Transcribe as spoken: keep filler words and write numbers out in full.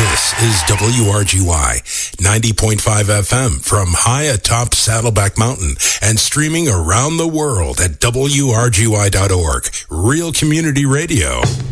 This is W R G Y ninety point five F M from high atop Saddleback Mountain and streaming around the world at W R G Y dot org. Real community radio.